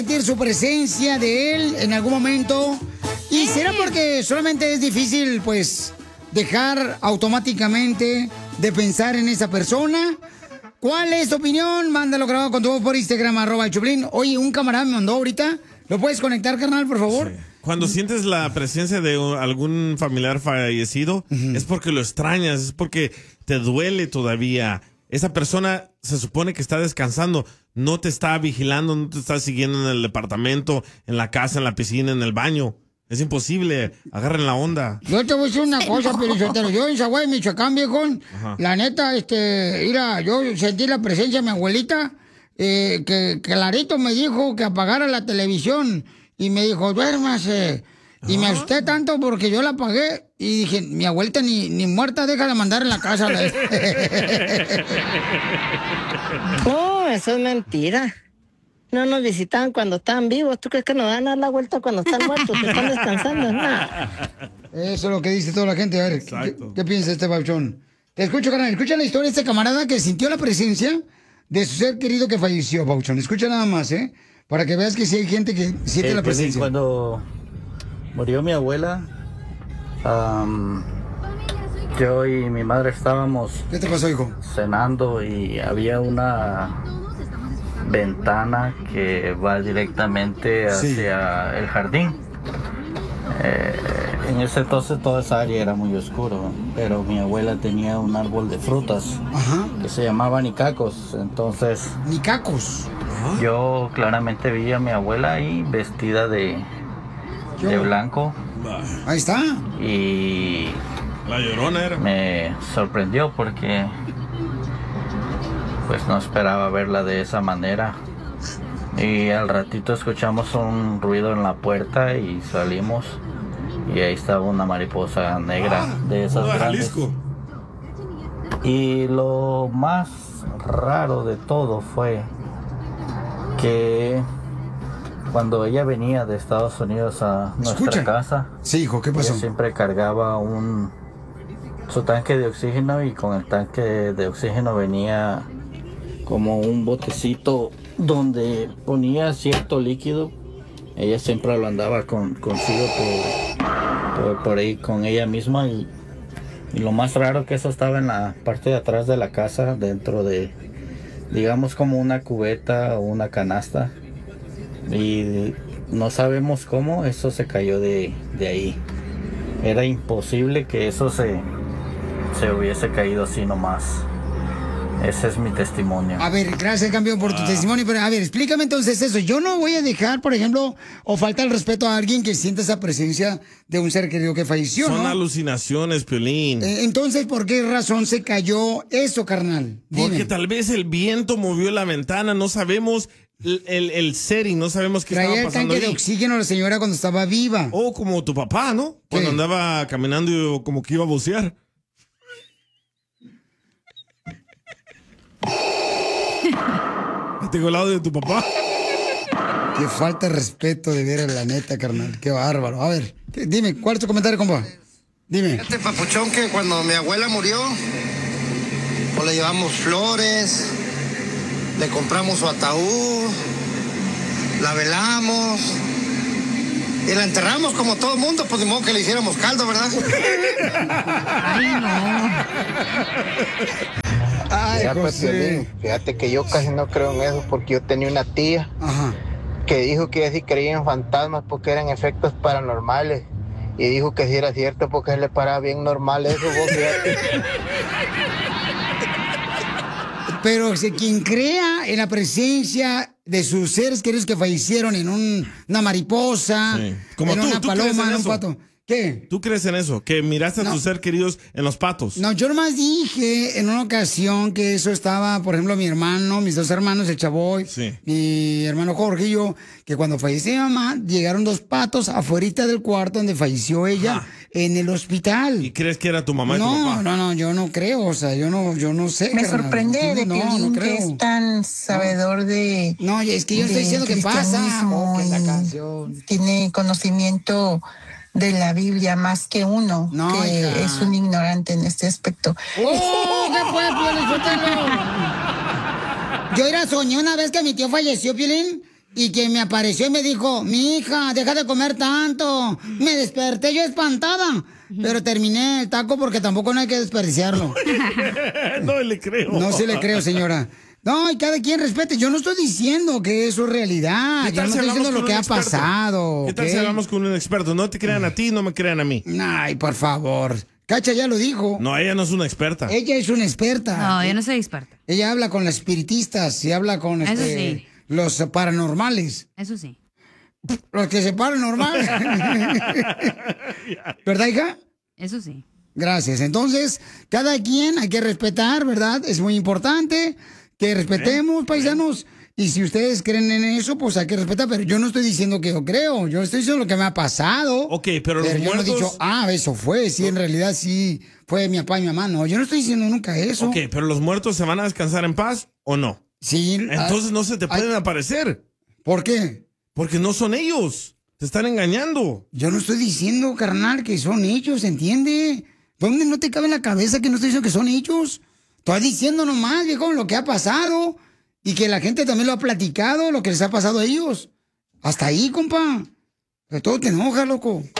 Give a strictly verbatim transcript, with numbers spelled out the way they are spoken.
sentir su presencia de él en algún momento. ¿Y será porque solamente es difícil, pues, dejar automáticamente de pensar en esa persona? ¿Cuál es tu opinión? Mándalo grabado con tu voz por Instagram, arroba el Choplin. Oye, un camarada me mandó ahorita. ¿Lo puedes conectar, carnal, por favor? Sí. Cuando sientes la presencia de algún familiar fallecido, uh-huh. es porque lo extrañas, es porque te duele todavía. Esa persona se supone que está descansando, no te está vigilando, no te está siguiendo en el departamento, en la casa, en la piscina, en el baño. Es imposible, agarren la onda. Yo te voy a decir una cosa, Pelizotero. Yo en Zaguay, Michoacán, viejón, Ajá. la neta, este, mira, yo sentí la presencia de mi abuelita, eh, que clarito me dijo que apagara la televisión, y me dijo, duérmase. Y me asusté tanto porque yo la apagué, y dije, mi abuelita ni, ni muerta deja de mandar en la casa. No, eso es mentira. No nos visitan cuando están vivos. ¿Tú crees que nos dan a dar la vuelta cuando están muertos, que están descansando? No. Eso es lo que dice toda la gente. A ver, ¿qué, ¿qué piensa este bauchón? Te escucho, carnal. Escucha la historia de este camarada que sintió la presencia de su ser querido que falleció, bauchón. Escucha nada más, ¿eh? Para que veas que sí hay gente que siente eh, la presencia. Cuando murió mi abuela, um, yo y mi madre estábamos... ¿Qué te pasó, hijo? Cenando y había una... ventana que va directamente hacia sí. el jardín. Eh, en ese entonces toda esa área era muy oscuro, pero mi abuela tenía un árbol de frutas Ajá. que se llamaba nicacos. Entonces, nicacos. Ajá. Yo claramente vi a mi abuela ahí vestida de, de blanco. Ahí está. Y la Llorona era. Me sorprendió porque pues no esperaba verla de esa manera. Y al ratito escuchamos un ruido en la puerta y salimos. Y ahí estaba una mariposa negra ah, de esas grandes. Jalisco. Y lo más raro de todo fue que cuando ella venía de Estados Unidos a nuestra Escucha. casa, sí, hijo, ¿qué pasó? Ella siempre cargaba un su tanque de oxígeno, y con el tanque de oxígeno venía como un botecito donde ponía cierto líquido. Ella siempre lo andaba con, consigo por, por, por ahí con ella misma, y, y lo más raro que eso estaba en la parte de atrás de la casa, dentro de, digamos, como una cubeta o una canasta, y no sabemos cómo eso se cayó de, de ahí. Era imposible que eso se, se hubiese caído así nomás. Ese es mi testimonio. A ver, gracias, campeón, por tu ah. testimonio. Pero, a ver, explícame entonces eso. Yo no voy a dejar, por ejemplo, o falta el respeto a alguien que sienta esa presencia de un ser querido que falleció, Son ¿no? alucinaciones, Piolín. Eh, entonces, ¿por qué razón se cayó eso, carnal? Dime. Porque tal vez el viento movió la ventana, no sabemos el, el, el setting, no sabemos qué Traía estaba pasando el tanque ahí. de oxígeno a la señora cuando estaba viva. O como tu papá, ¿no? Cuando ¿Qué? andaba caminando y como que iba a vocear. Tengo el audio de tu papá. Qué falta de respeto de ver a la neta, carnal. Qué bárbaro. A ver, dime, ¿cuál es tu comentario, compa? Dime. Este papuchón que cuando mi abuela murió, pues le llevamos flores, le compramos su ataúd, la velamos y la enterramos como todo el mundo, pues de modo que le hiciéramos caldo, ¿verdad? Ay, no. Ay, Mira, pues, José. Fíjate que yo casi no creo en eso, porque yo tenía una tía Ajá. que dijo que ella sí creía en fantasmas porque eran efectos paranormales, y dijo que sí era cierto porque se le paraba bien normal eso, vos fíjate. Pero si quien crea en la presencia de sus seres queridos que fallecieron en un, una mariposa, sí. Como en tú, una ¿tú paloma, en en un eso? pato. ¿Qué? ¿Tú crees en eso? Que miraste no. a tus seres queridos en los patos. No, yo nomás dije en una ocasión que eso estaba, por ejemplo, mi hermano, mis dos hermanos, el Chavoy, sí. mi hermano Jorge y yo, que cuando falleció mi mamá, llegaron dos patos afuerita del cuarto donde falleció ella, ah. en el hospital. ¿Y crees que era tu mamá y no, tu papá? No, no, yo no creo, o sea, yo no, yo no sé. Me carnal. sorprende de no, Piolín, no creo. que es tan sabedor de... No, es que yo estoy diciendo que pasa. Oh, que la canción. Tiene conocimiento de la Biblia más que uno, no, que hija. es un ignorante en este aspecto. ¡Oh, qué fue, Piolín! Yo era soñé una vez que mi tío falleció, Piolín, y que me apareció y me dijo, mi hija, deja de comer tanto. Me desperté yo espantada, pero terminé el taco porque tampoco no hay que desperdiciarlo. No le creo. No se le creo, señora. No, y cada quien respete. Yo no estoy diciendo que eso es realidad. ¿Qué Yo tal no si estoy hablamos diciendo con lo un que ha experto? pasado. ¿Qué tal ¿ok? si hablamos con un experto? No te crean a ti, no me crean a mí. Ay, por favor. Cacha ya lo dijo. No, ella no es una experta. Ella es una experta. No, yo no soy experta. Ella habla con los espiritistas y habla con Eso este, sí. los paranormales. Eso sí. Los que se paran normal. ¿Verdad, hija? Eso sí. Gracias. Entonces, cada quien hay que respetar, ¿verdad? Es muy importante que respetemos, paisanos. Y si ustedes creen en eso, pues hay que respetar. Pero yo no estoy diciendo que yo creo. Yo estoy diciendo lo que me ha pasado. Ok, pero los Pero yo no he muertos... dicho, ah, eso fue. Sí, en realidad sí fue mi papá y mi mamá. No, yo no estoy diciendo nunca eso. Ok, pero los muertos se van a descansar en paz o no. Sí. Entonces no se te pueden aparecer. ¿Por qué? Porque no son ellos. Te están engañando. Yo no estoy diciendo, carnal, que son ellos, ¿entiende? ¿Dónde no te cabe en la cabeza que no estoy diciendo que son ellos? Estoy diciendo nomás, viejo, lo que ha pasado. Y que la gente también lo ha platicado, lo que les ha pasado a ellos. Hasta ahí, compa. Que todo te enoja, loco.